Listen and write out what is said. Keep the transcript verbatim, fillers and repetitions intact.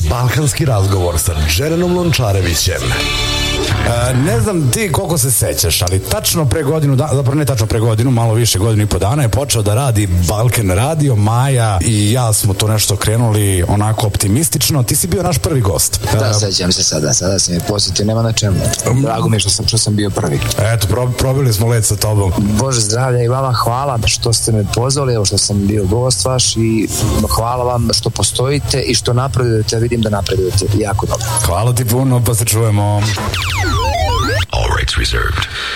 Balkanski razgovor sa Džerenom Lončarevićem. E, ne znam ti koliko se sećaš, ali tačno pre godinu, da, zapravo ne tačno pre godinu, malo više godinu i po dana je počeo da radi Balkan radio, Maja i ja smo to nešto krenuli onako optimistično. Ti si bio naš prvi gost. Da, sećam se sada, sada sam je posjetio, nema na čemu. Drago mi je što sam, što sam bio prvi. Eto, pro, probili smo let sa tobom. Bože zdravlja i vama hvala što ste me pozvali, evo što sam bio gost vaš i hvala vam što postojite i što napredujete, vidim da napredujete jako dobro. Hvala ti puno, pa se čujemo. All rights reserved.